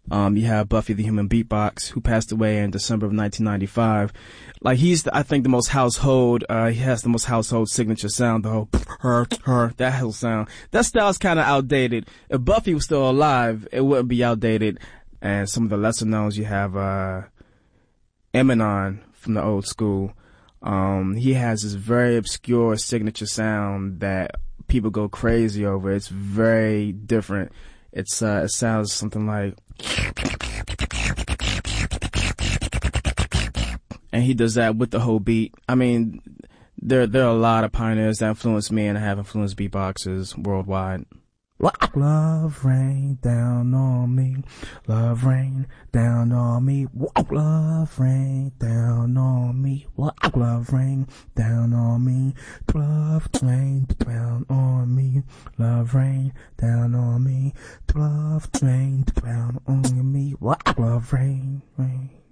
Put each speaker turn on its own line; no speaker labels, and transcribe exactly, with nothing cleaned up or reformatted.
Um, you have Buffy the Human Beatbox, who passed away in December of nineteen ninety-five. Like, he's, the, I think, the most household, uh, he has the most household signature sound, the whole, her, her, that whole sound. That style's kinda outdated. If Buffy was still alive, it wouldn't be outdated. And some of the lesser knowns, you have, uh, Eminem from the old school. Um, he has this very obscure signature sound that people go crazy over. It's very different. It's, uh, it sounds something like, and he does that with the whole beat. I mean, there, there are a lot of pioneers that influenced me and have influenced beatboxers worldwide. Love rain down on me. Love rain down on me. Love rain down on me. Love rain down on me. Love rain down on me. Love rain down on me. Love rain down on me. Love rain, rain.